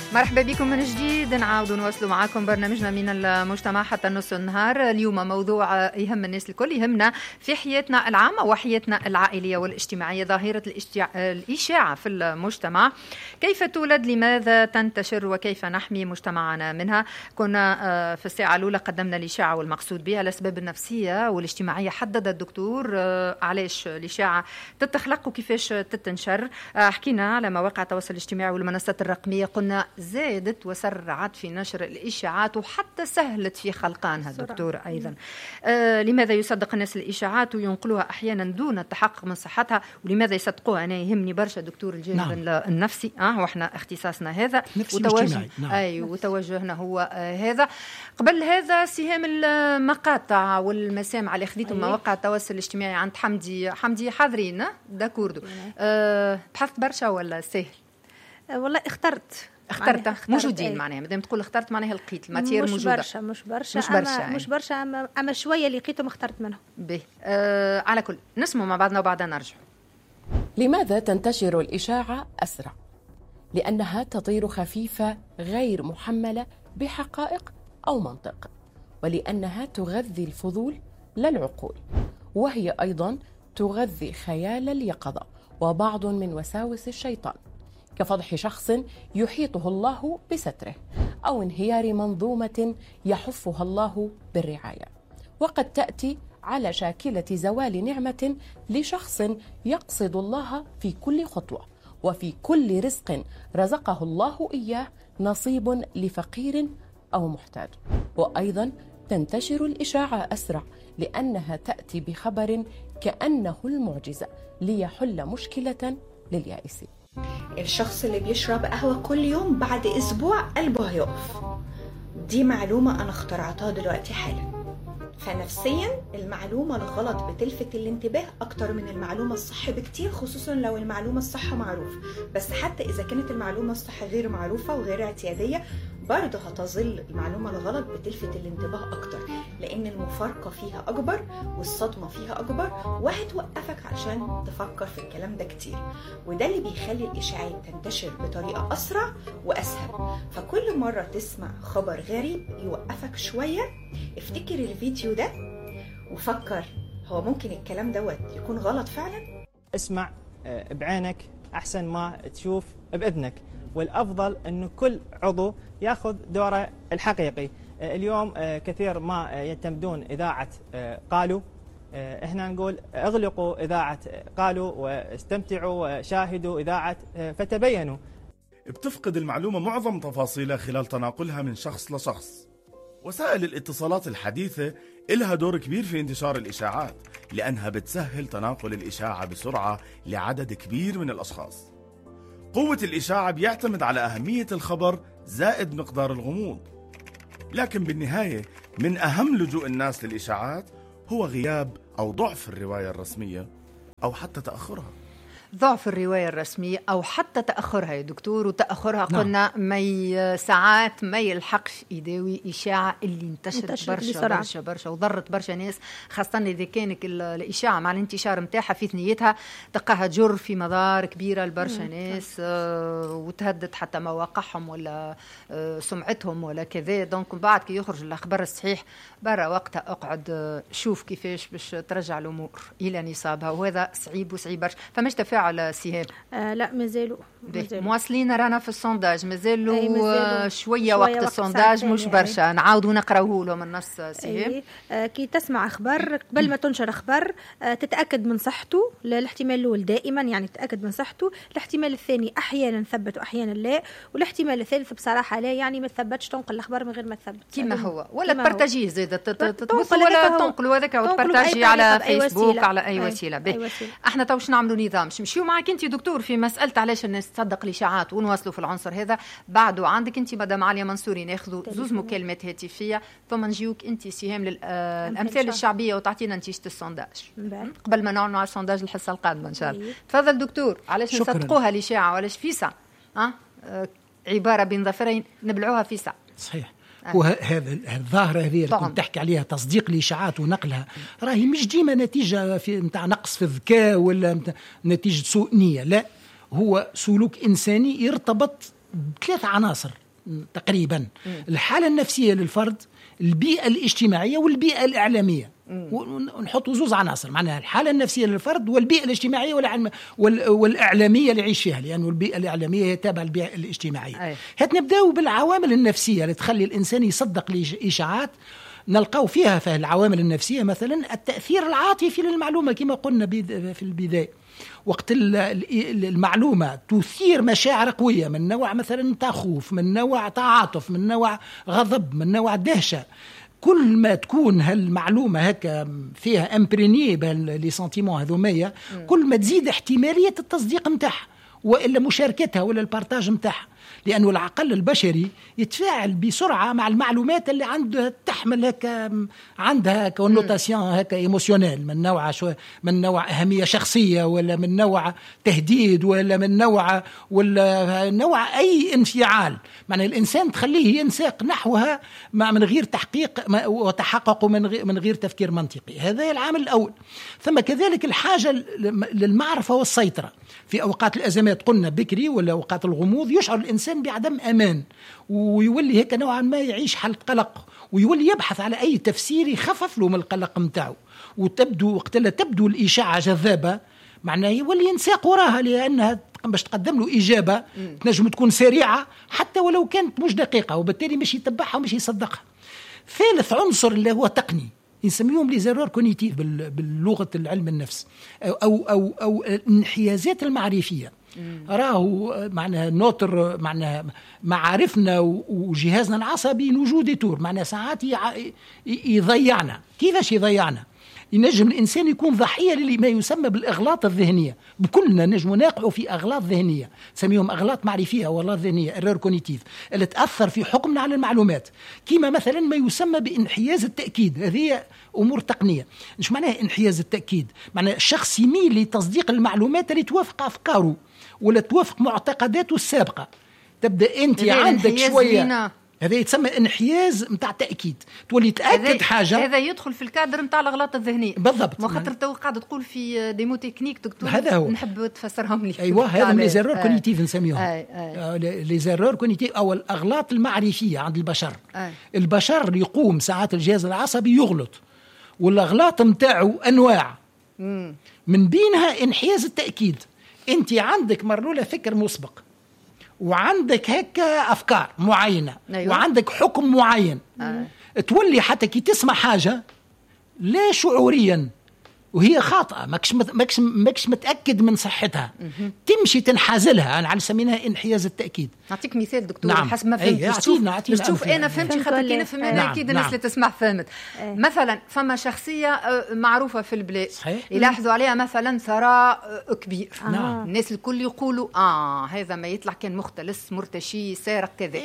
مرحبا بكم من جديد. نعاود نواصلوا معكم برنامجنا من المجتمع حتى نص النهار. اليوم موضوع يهم الناس الكل، يهمنا في حياتنا العامة وحياتنا العائلية والاجتماعية. ظاهرة الإشاعة في المجتمع، كيف تولد، لماذا تنتشر، وكيف نحمي مجتمعنا منها. كنا في الساعة الأولى قدمنا الإشاعة والمقصود بها الأسباب النفسية والاجتماعية. حدد الدكتور علاش الإشاعة تتخلق وكيفاش تتنشر. حكينا على مواقع التواصل الاجتماعي والمنصات الرقمية، قلنا زادت وسرعت في نشر الإشاعات وحتى سهلت في خلقانها دكتور أيضا. لماذا يصدق الناس الإشاعات وينقلوها أحيانا دون التحقق من صحتها، ولماذا يصدقوها؟ أنا يهمني برشا دكتور الجانب النفسي، وإحنا اختصاصنا هذا وتوجهنا هو هذا. قبل هذا سهام المقاطع والمسامع اللي خذيتهم مواقع التواصل الاجتماعي عند حمدي حاضرين داكوردو. بحثت برشا ولا سهل؟ والله اخترت موجودين. معناها مادام تقول اخترت معناها لقيت الماتير موجوده. مش برشا اما شويه اللي لقيتهم اخترت منهم. به على كل نسمع مع بعضنا وبعدها نرجع. لماذا تنتشر الإشاعة أسرع؟ لأنها تطير خفيفة غير محملة بحقائق أو منطق، ولأنها تغذي الفضول لا العقول، وهي أيضا تغذي خيال اليقظة وبعض من وساوس الشيطان، كفضح شخص يحيطه الله بستره، أو انهيار منظومة يحفها الله بالرعاية. وقد تأتي على شاكلة زوال نعمة لشخص يقصد الله في كل خطوة، وفي كل رزق رزقه الله إياه نصيب لفقير أو محتاج. وأيضا تنتشر الإشاعة أسرع لأنها تأتي بخبر كأنه المعجزة ليحل مشكلة لليائسين. الشخص اللي بيشرب قهوة كل يوم بعد أسبوع قلبه هيقف، دي معلومة أنا اخترعتها دلوقتي حالا. فنفسيا المعلومة الغلط بتلفت الانتباه أكتر من المعلومة الصح بكتير، خصوصا لو المعلومة الصح معروف. بس حتى إذا كانت المعلومة الصح غير معروفة وغير اعتيادية، برضه هتظل المعلومة الغلط بتلفت الانتباه أكتر، لأن المفارقة فيها أكبر والصدمة فيها أكبر، وهتوقفك عشان تفكر في الكلام ده كتير. وده اللي بيخلي الإشاعات تنتشر بطريقة أسرع وأسهل. فكل مرة تسمع خبر غريب يوقفك شوية، افتكر الفيديو ده وفكر هو ممكن الكلام دوت يكون غلط فعلا. اسمع بعينك أحسن ما تشوف بإذنك، والأفضل أنه كل عضو يأخذ دوره الحقيقي. اليوم كثير ما يعتمدون إذاعة قالوا، إحنا نقول اغلقوا إذاعة قالوا واستمتعوا وشاهدوا إذاعة فتبينوا. بتفقد المعلومة معظم تفاصيلها خلال تناقلها من شخص لشخص. وسائل الاتصالات الحديثة إلها دور كبير في انتشار الإشاعات، لأنها بتسهل تناقل الإشاعة بسرعة لعدد كبير من الأشخاص. قوة الإشاعة بيعتمد على أهمية الخبر زائد مقدار الغموض. لكن بالنهاية من أهم لجوء الناس للإشاعات هو غياب أو ضعف الرواية الرسمية أو حتى تأخرها. ضعف الرواية الرسمية أو حتى تأخرها يا دكتور. وتأخرها قلنا ساعات ما يلحقش يداوي إشاعة اللي انتشرت برشا وضرت برشا ناس، خاصة إذا كانت الإشاعة مع الانتشار متاحة في ثنيتها تلقاها جر في مضار كبيرة لبرشا ناس، وتهدد حتى مواقعهم ولا سمعتهم ولا كذا. دونك بعد كي يخرج الأخبار الصحيح برا وقتها اقعد شوف كيفاش باش ترجع الأمور إلى نصابها، وهذا صعيب برشا. فماش على سهام؟ لا مازالوا مواصلين رانا في السونداج، مازالوا شويه وقت السونداج مش برشا. نعاودوا نقراوه لهم النص سهام. كي تسمع اخبار قبل ما تنشر اخبار تتاكد من صحته. الاحتمال الاول دائما يعني تتاكد من صحته، الاحتمال الثاني احيانا ثبت واحيانا لا، والاحتمال الثالث بصراحه لا، يعني ما تثبتش تنقل الاخبار من غير ما تثبت كما هو، ولا تبارتاجيه زيد تتبث ولا تنقل هذاك وتبارتاجي على فيسبوك على اي وسيله. احنا توش نعملوا نظام نمشيو معك انت دكتور في مساله علاش الناس تصدق الاشاعات ونواصلوا في العنصر هذا. بعده عندك انت مدام عليا منصوري، ناخذوا زوز مكالمات هاتفيه ثم نجيوك انت سهام للامثال الشعبيه وتعطينا نتيجه السونداج قبل ما نعلنوا على السونداج الحصه القادمه ان شاء الله. تفضل دكتور. علاش نصدقوها الاشاعه وعلاش في ساعه عباره بين ظفرين نبلعوها في ساعه؟ صحيح. وهذا الظاهرة هذه اللي كنت تحكي عليها تصديق الإشاعات ونقلها، راهي مش ديما نتيجة في متاع نقص في الذكاء ولا نتيجة سوء نية، لا، هو سلوك إنساني يرتبط ب3 عناصر تقريبا: الحالة النفسية للفرد، البيئة الاجتماعية والبيئة الإعلامية. ونحط 2 عناصر، معناها الحالة النفسية للفرد والبيئة الاجتماعية والإعلامية اللي يعيش فيها، لأنه البيئة الإعلامية هي تابعة للبيئة الاجتماعية. هات نبدأ بالعوامل النفسية اللي تخلي الإنسان يصدق الإشاعات. نلقاو فيها في العوامل النفسية مثلا التأثير العاطفي للمعلومة كما قلنا في البداية. وقت المعلومة تثير مشاعر قوية من نوع مثلا تاع خوف، من نوع تعاطف، من نوع غضب، من نوع دهشة، كل ما تكون هالمعلومة هكا فيها امبريني لي سنتيمون هذومية، كل ما تزيد احتمالية التصديق متاعها وإلا مشاركتها ولا البارتاج متاعها، لأنه العقل البشري يتفاعل بسرعة مع المعلومات اللي عندها تحمل هكا، عندها كونوتاسيون هكا ايموشنال، من نوع أهمية شخصية، ولا من نوع تهديد، ولا من نوع أي انفعال. معنى الإنسان تخليه ينساق نحوها من غير تحقيق وتحقق من غير تفكير منطقي. هذا العامل الأول. ثم كذلك الحاجة للمعرفة والسيطرة. في أوقات الأزمات قلنا بكري ولا أوقات الغموض يشعر الإنسان بعدم أمان، ويولي هيك نوعا ما يعيش حالة قلق، ويولي يبحث على أي تفسير يخفف له من القلق متاعه. وقتها تبدو الإشاعة جذابة، معناه يولي ينساق وراها، لأنها باش تقدم له إجابة تنجم تكون سريعة حتى ولو كانت مش دقيقة، وبالتالي مش يتبعها ومش يصدقها. ثالث عنصر اللي هو تقني، يسميهم لي زيرور كونيتيف باللغة العلم النفس، أو الانحيازات المعرفية. راهو معناها نوتر، معناها معارفنا وجهازنا العصبي نوجو ديتور، معناها ساعات يضيعنا. كيفاش يضيعنا؟ ينجم الإنسان يكون ضحية لما يسمى بالأغلاط الذهنية. بكلنا نجم نقع في أغلاط ذهنية، سميهم أغلاط معرفية أو أغلاط ذهنية، إيرور كونيتيف، اللي تأثر في حكمنا على المعلومات. كما مثلا ما يسمى بانحياز التأكيد، هذه أمور تقنية. مش معناها انحياز التأكيد، معناها الشخص يميل لتصديق المعلومات اللي توافق أفكاره ولا توافق معتقداته السابقة. تبدأ أنت عندك شوية، هذا يتسمى انحياز متاع تأكيد، تولي تأكد حاجة. هذا يدخل في الكادر متاع الأغلاط الذهنية بالضبط. ما خاطر تو قاعد تقول في ديمو تكنيك دكتور، هذا هو. نحب تفسرهم لي. أيوة، هذا من ليزيرور كونيتيف نسميهم. ليزيرور كونيتيف أو الأغلاط المعرفية عند البشر. البشر يقوم ساعات الجهاز العصبي يغلط، والأغلاط متاعه أنواع، من بينها انحياز التأكيد. أنت عندك مرلولة فكر مسبق، وعندك هيك أفكار معينة، أيوة. وعندك حكم معين، تولي حتى كي تسمع حاجة لا شعوريا وهي خاطئة، ماكش متأكد من صحتها، تمشي تنحازلها. أنا على سميناها انحياز التأكيد. نعطيك مثال دكتور. نعم. حسب ما فهمت. شوف أنا فهمت، خاطر كي نفهم أنا أكيد الناس اللي تسمع فهمت. مثلا فما شخصية معروفة في البلاد يلاحظوا عليها مثلا ثراء كبير، الناس الكل يقولوا هذا ما يطلع كان مختلس مرتشي سارق كذا.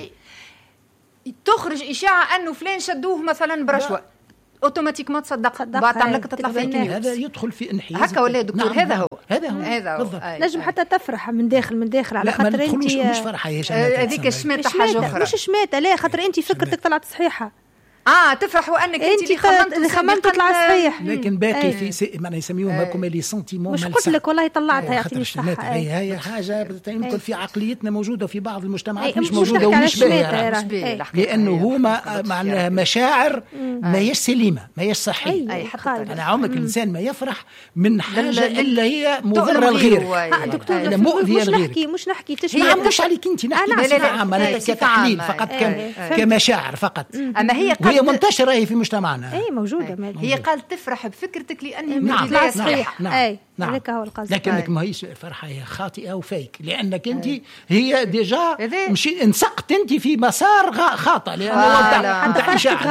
تخرج إشاعة أنه فلان شدوه مثلا برشوة، اوتوماتيكمون تصدق بعد تعملك تطلع في النيوز. هذا يدخل في انحياز هكا ولا دكتور؟ هذا هو بالضبط. نجم حتى تفرح من داخل على خاطر انت مش فرحه هذيك الشماته حاجه اخرى، مش شماته، لا خاطر انت فكرتك طلعت صحيحه. تفرح وانك انت اللي خممت تطلع صحيح، لكن باقي في معناها يسميوهم هاكم لي سنتيمون. مش قلت لك والله طلعتها يعطيني صح. هي حاجه يمكن في عقليتنا موجوده في بعض المجتمعات مش موجوده ومش باهيه، لانه هما معناها مشاعر ما هيش سليمه، ما هيش صحيه. انا عمرك الانسان ما يفرح من حاجه الا هي مضره لغيره. دكتور مش نحكي تشمع، مش عليك انت، نحكي انا كتحليل فقط كمشاعر فقط. اما هي منتشرة هي في مجتمعنا. موجودة. هي قال تفرح بفكرتك لأنها نعم. صحيح. نعم. هذاك هو القصد. لكنك ما هيش فرحة، هي خاطئة وفيك، لأنك أنت هي ديجا انسقت أنت في مسار خاطئ، لأنه أنت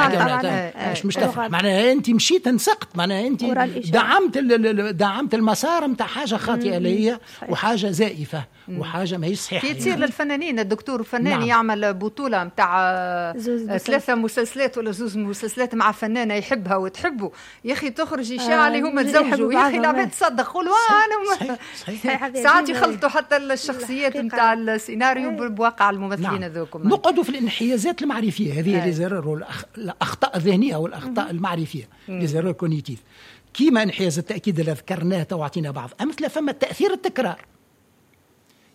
مش تفرح، معناها أنت مشيت انسقت، معناها أنت دعمت المسار متاع حاجة خاطئة اللي هي وحاجة زائفة وحاجة ما هي صحيحة. تصير للفنانين، الدكتور فنان يعمل بطولة متاع 3 مسلسلات ولا 2 مسلسلات مع فنانة يحبها وتحبه، يا أخي تخرج إشاعة اللي هما تزوجوا، يا أخي العباد تصدق قولوا أنا ساعات يخلطوا حتى الشخصيات متاع السيناريو بواقع الممثلين هذوكم. نقعدوا في الانحيازات المعرفية هذه لزرار الأخطاء الذهنية والأخطاء المعرفية لزرار كونيتيف، كيما انحياز التأكيد اللي ذكرناه وعطينا بعض أمثلة. فما تأثير التكرار،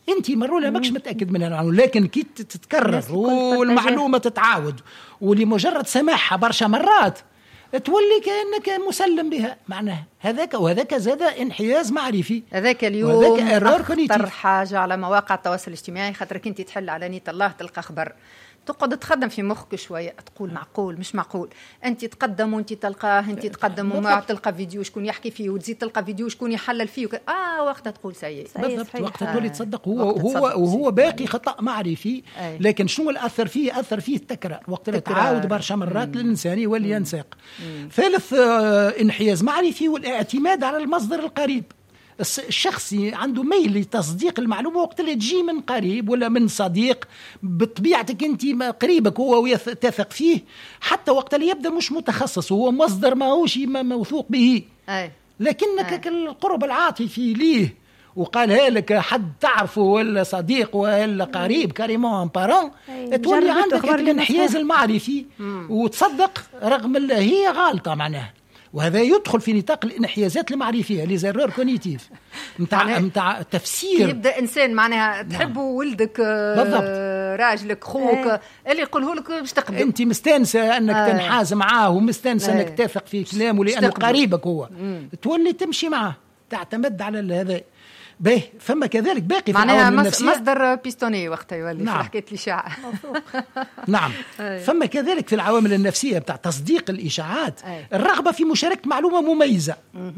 انت مرة ماكش متاكد منها المعلومه، لكن كي تتكرر والمعلومه تتعاود ولمجرد سماعها برشا مرات تولي كأنك مسلم بها. معناها هذاك زاد انحياز معرفي. هذاك اليوم أخطر حاجة على مواقع التواصل الاجتماعي، خاطرك انت تحل على نية الله تلقى خبر، تقعد تخدم في مخك شويه، تقول معقول مش معقول، انت تقدم وانت تلقاه، انت تقدم وما تلقى فيديو شكون يحكي فيه، وتزيد تلقى فيديو شكون يحلل فيه وقتها تقول سيء. بالضبط، وقتها تولي تصدق وهو باقي خطأ معرفي. لكن شنو اللي اثر فيه التكرار، وقت اللي تعاود برشا مرات الانسان يولي ينساق. ثالث انحياز معرفي والاعتماد على المصدر القريب. الشخص عنده ميل لتصديق المعلومة وقت اللي تجي من قريب ولا من صديق بطبيعتك انت قريبك هو وتثق فيه، حتى وقت اللي يبدأ مش متخصص، هو مصدر ما هوش موثوق به، لكنك القرب العاطفي ليه وقالها لك حد تعرفه ولا صديق ولا قريب كاريمون بارون، تولي عندك الانحياز المعرفي وتصدق رغم اللي هي غالطة معناها. وهذا يدخل في نطاق الانحيازات المعرفية لي زيرور كونيتيف نتاع تفسير. يبدا انسان معناها تحبه ولدك راجلك خوك اللي يقوله لك باش تقبل، انت مستانسه انك تنحاز معاه ومستانسه انك تثق في كلامه لانه قريبك هو، تولي تمشي معاه تعتمد على هذا. باهي فما كذلك باقي في العوامل النفسية مصدر بيستوني وقتها يولي في حكاية الإشاعة. نعم. فما كذلك في العوامل النفسية بتاع تصديق الإشاعات الرغبة في مشاركة معلومة مميزة.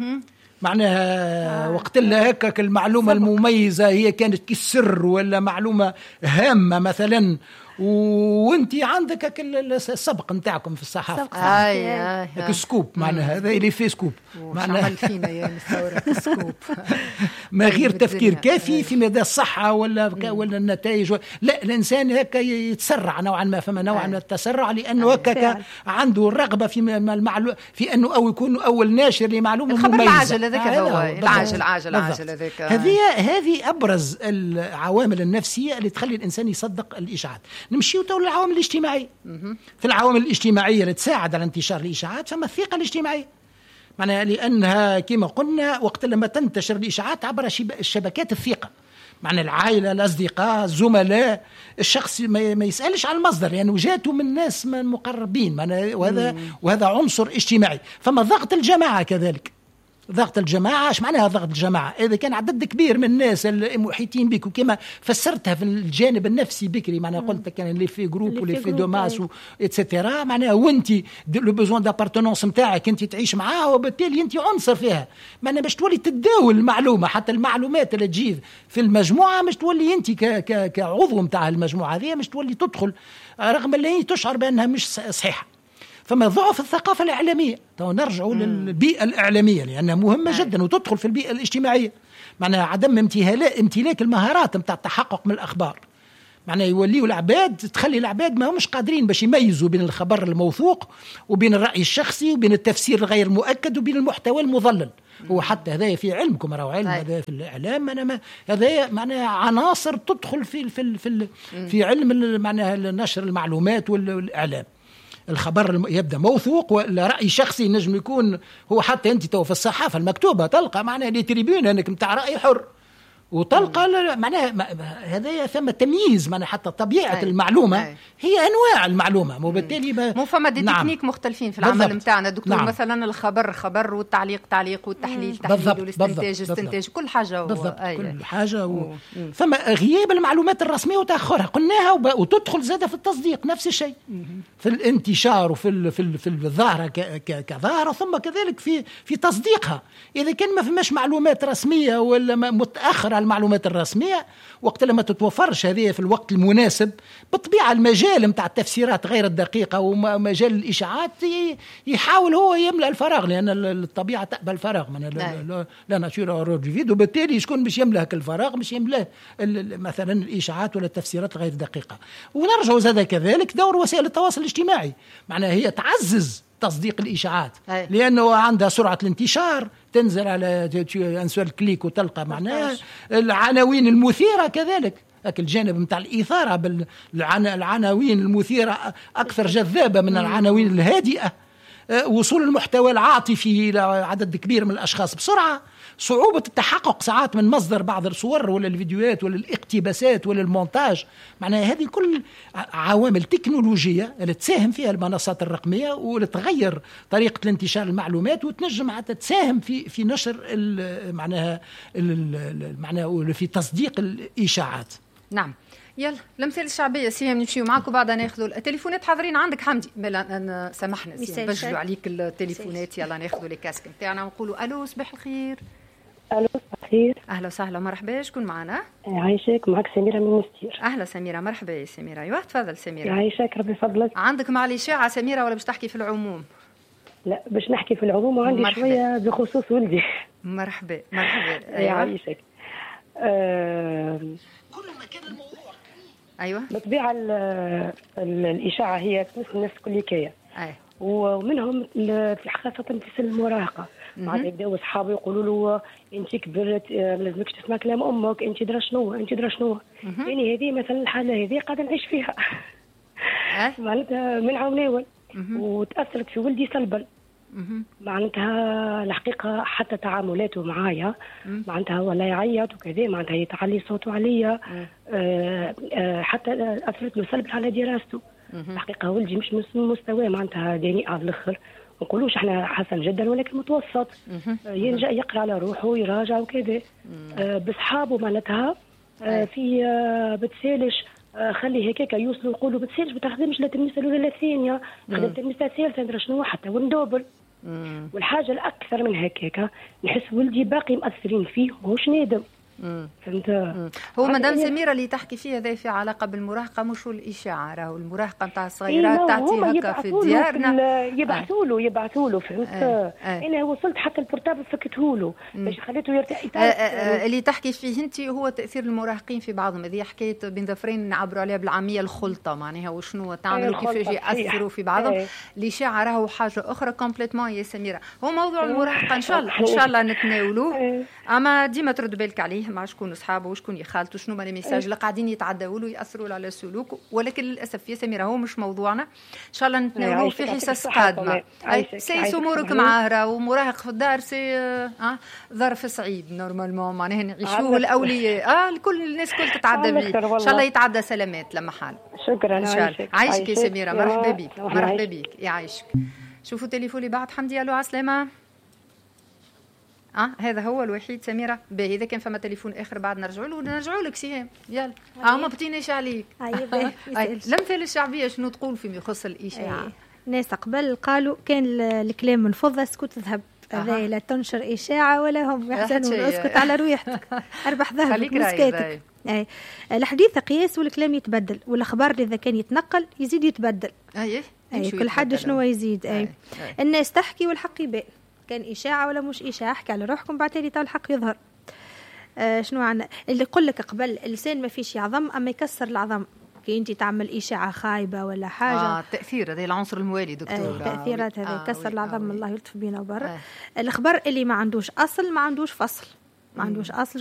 معناها وقت اللي هكاك المعلومة المميزة هي كانت كالسر ولا معلومة هامة مثلا، وانت عندك السبق نتاعكم في الصحافه سكوب، معناها هذا اللي في سكوب معناها فينا يا الثوره سكوب ما غير تفكير كافي في مدى الصحه ولا النتائج لا، الانسان هكا يتسرع نوعا ما، فما نوعا من التسرع لانه هكا عنده الرغبه في انه او يكون اول ناشر لمعلومه مميزه. الخبر العاجل هذاك هو العاجل هذاك. هذه ابرز العوامل النفسيه اللي تخلي الانسان يصدق الاشاعات. نمشيو تو للعوامل الاجتماعية. في العوامل الاجتماعية اللي تساعد على انتشار الإشاعات فما الثقة الاجتماعية، معناها لأنها كما قلنا وقت لما تنتشر الإشاعات عبر الشبكات الثقة، معنى العائلة الأصدقاء الزملاء، الشخص ما يسألش على المصدر لأنه جاته من ناس من مقربين، وهذا عنصر اجتماعي. فما ضغط الجماعة كذلك، ضغط الجماعة. ايش معناها ضغط الجماعة؟ إذا كان عدد كبير من الناس المحيطين بك وكما فسرتها في الجانب النفسي بكري، معناها قلت كان اللي في جروب واللي في دوماس اتسترا، معناها وانت لو بوزوان دابارتونونس نتاعك انت تعيش معاها وبالتالي انت عنصر فيها، معناها باش تولي تتداول المعلومة، حتى المعلومات اللي تجي في المجموعة مش تولي انت كعضو نتاع المجموعة هذه مش تولي تدخل رغم اللي تشعر بأنها مش صحيحة. فما ضعف الثقافة الإعلامية. نرجعوا للبيئة الإعلامية لأنها مهمة جدا وتدخل في البيئة الاجتماعية، معناها عدم امتلاك المهارات متاع التحقق من الأخبار، معناها يوليوا العباد، تخلي العباد ما همش قادرين باش يميزوا بين الخبر الموثوق وبين الرأي الشخصي وبين التفسير الغير مؤكد وبين المحتوى المضلل. هو حتى هذا في علمكم راهو علم هذا في الإعلام، هذا معناها عناصر تدخل في علم معناها نشر المعلومات والإعلام. الخبر يبدأ موثوق ولا رأي شخصي نجم يكون هو، حتى أنت تو في الصحافة المكتوبة تلقى معناها لي تريبيون أنك متاع رأي حر وتلقى معناها هذا ثم تمييز، معناها حتى طبيعة المعلومة هي أنواع المعلومة وبالتالي مو فما دي تكنيك مختلفين في العمل متاعنا دكتور. مثلا الخبر خبر والتعليق تعليق والتحليل تحليل والاستنتاج استنتاج كل حاجة كل حاجة فما غياب المعلومات الرسمية وتأخرها قلناها وتدخل زادة في التصديق نفس الشيء في الانتشار وفي الظاهرة كظاهرة، ثم كذلك في تصديقها. إذا كان ما فماش معلومات رسمية ولا متأخرة المعلومات الرسمية، وقت لما تتوفرش هذه في الوقت المناسب بالطبيعة المجال متاع التفسيرات غير الدقيقة ومجال الإشاعات يحاول هو يملأ الفراغ، لأن الطبيعة تقبل الفراغ من لا ناتشور روجفيد، وبالتالي شكون باش يملأ الفراغ مش يملأ مثلا الإشاعات ولا التفسيرات غير دقيقة. ونرجع زاد كذلك دور وسائل التواصل الاجتماعي، معناها هي تعزز تصديق الإشاعات لأنه عندها سرعة الانتشار، تنزل على أنسوال كليك وتلقى معناها العناوين المثيرة كذلك. الجانب متاع الإثارة العناوين المثيرة أكثر جذابة من العناوين الهادئة. وصول المحتوى العاطفي إلى عدد كبير من الأشخاص بسرعة، صعوبة التحقق ساعات من مصدر بعض الصور ولا الفيديوهات ولا الاقتباسات ولا المونتاج. معناها هذه كل عوامل تكنولوجية اللي تساهم فيها المنصات الرقمية وتغير طريقة الانتشار المعلومات وتنجم حتى تساهم في نشر معناها في تصديق الإشاعات. نعم. يلا الامثال الشعبيه سيما نمشيو معك وبعدها ناخذوا التليفونات. حاضرين عندك حمدي؟ بلا سامحنا بجلوا عليك التليفونات. يلا ناخذوا لي كاسك نتاعنا ونقولوا الو صباح الخير. الو صباح الخير. اهلا وسهلا مرحبا. شكون معنا؟ عايشك معك سميره من مستير. اهلا سميره مرحبا يا سميره. ايوا تفضل سميره. عايشك ربي فضلك. عندك مع الاشاعه سميره ولا باش تحكي في العموم؟ لا باش نحكي في العموم وعندي مرحبا. شويه بخصوص ولدي. مرحبا مرحبا. ايوه عايشك. كل ما كان الموضوع ايوه بالطبيعه الاشاعه هي تمس الناس كل كيا. ومنهم خاصه في سن المراهقه. بعد يبداو اصحابه يقولوا له انت كبرت ما لازمكش تسمع كلام امك، انت درا شنو انت درا شنو. يعني هذه مثلا الحاله هذه قاعده نعيش فيها. معناتها من عوناول وتاثرت في ولدي سلبا. معناتها الحقيقه حتى تعاملاته معايا معناتها ولا يعيط وكذا، معناتها يتعلي صوته عليا. حتى اثرت له سلبا على دراسته. الحقيقه ولدي مش مستواه معناتها داني على الاخر، ما نقولوش احنا حسن جدا ولكن متوسط. ينجا يقرا على روحه ويراجع وكذا. بصحابه معناتها في بتسالش خلي هكاك يوصلوا يقولوا بتسالش بتخدمش لا تلميذه الاولى لا الثانيه، خدمت تلميذه الثالثه ندري شنو حتى وندوبل. والحاجه الاكثر من هكاك نحس ولدي باقي مأثرين فيه وماهوش نادم. فهمت. هو مدام سميره اللي تحكي فيه هذا في علاقه بالمراهقه مش الاشاعه، راهو المراهقه نتاع الصغيرات تعطي هكا في ديارنا يبعثوا له فهمت. انا وصلت حتى البورتابل فكته له باش خليته يرتاح. اللي تحكي فيه انت هو تاثير المراهقين في بعضهم. هذه حكايه بين ظفرين نعبروا عليها بالعاميه الخلطه، معناها وشنو تعملوا كيفاش ياثروا في بعضهم. الاشاعه راهو حاجه اخرى كومبليتمون يا سميره. هو موضوع المراهقه ان شاء الله نتناولوه. اما ديما ترد بالك عليه مع شكون اصحابه وشكون يخالطوا شنو ما الميساج اللي قاعدين يتعداوا له ياثروا على سلوكه. ولكن للاسف يا سميره هو مش موضوعنا. ان شاء الله نتناولوه في حصص قادمه. سي امورك معاه راهو مراهق في الدار سي ظرف صعيب نورمالمون معناها نعيشوه الاولياء. كل الناس كل تتعدى به ان شاء الله يتعدى سلامات لما حال. شكرا. عايشك يا سميره. مرحبا بك. مرحبا بك يعيشك. شوفوا تليفوني بعد حمدي. الو عسلامه. هذا هو الوحيد سميرة. باهي إذا كان فما تليفون آخر بعد نرجعوا لك سهام. يلا ما بطيناش عليك. الأمثال الشعبية شنو تقول فيما يخص الإشاعة؟ ناس قبل قالوا كان الكلام من فضة اسكت ذهب. لا تنشر إشاعة ولا هم يحسنون اسكت على رويحتك أربح ذهبك مسكاتك. الحديث قياس والكلام يتبدل، والأخبار إذا كان يتنقل يزيد يتبدل. كل حد شنو يزيد. الناس تحكي والحق يبان. كان إشاعة ولا مش إشاعة احكي على روحكم بعتالي تاع الحق يظهر. شنو عنا اللي يقول لك قبل اللسان ما فيش يعظم أما يكسر العظم. كي انت تعمل إشاعة خايبة ولا حاجة التأثير هذا العنصر الموالي دكتور. التأثيرات هذا يكسر العظم. الله يلطف بينا وبر. الخبر اللي ما عندوش أصل ما عندوش فصل. ما عندوش أصل